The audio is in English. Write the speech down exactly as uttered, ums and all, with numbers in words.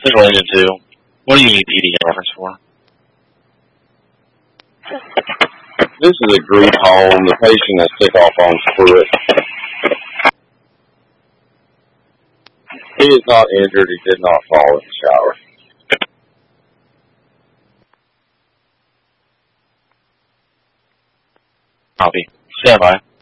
It's related to. What do you need P D A reference for? This is a group home. The patient has took off on foot. He is not injured. He did not fall in the shower. Copy. Stand by.